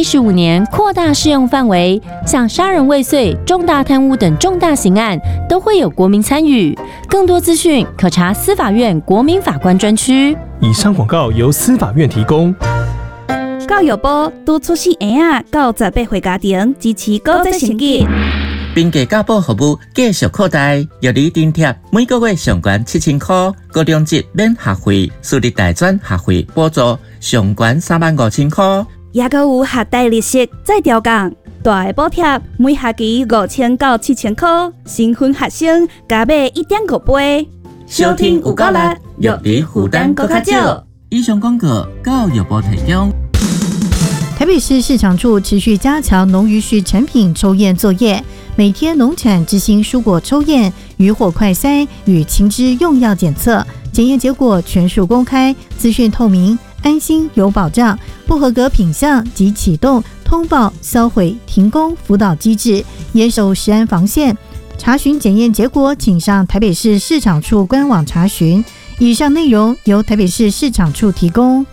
15年扩大适用范围，像杀人未遂、重大贪污等重大刑案都会有国民参与。更多资讯可查司法院国民法官专区。 以上广告由司法院提供。 教育部督促细婴仔到18岁家庭支持高职成绩。 并给教保服务继续扩大，药理津贴每个月上悬7000块，高中级免学费，私立大专学费补助上悬35000块， 也阁有学贷利息再调降，大的补贴每学期5000到7000块，新婚学生加买1.5倍。 收听有够力，药理负担更较少。以上广告教育部提供。 台北市市场处持续加强农渔畜产品抽验作业，每天农产执行蔬果抽验、渔获快筛与禽只用药检测，检验结果全数公开，资讯透明，安心有保障。不合格品项即启动通报、销毁、停工辅导机制，严守食安防线。查询检验结果，请上台北市市场处官网查询。以上内容由台北市市场处提供。